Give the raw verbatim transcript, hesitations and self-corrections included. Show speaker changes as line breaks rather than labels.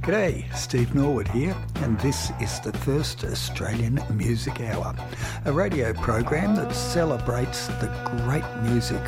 G'day, Steve Norwood here, and this is the first Australian Music Hour, a radio program that celebrates the great music